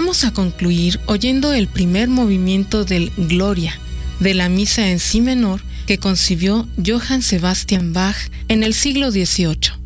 Vamos a concluir oyendo el primer movimiento del Gloria, de la misa en si menor que concibió Johann Sebastian Bach en el siglo XVIII.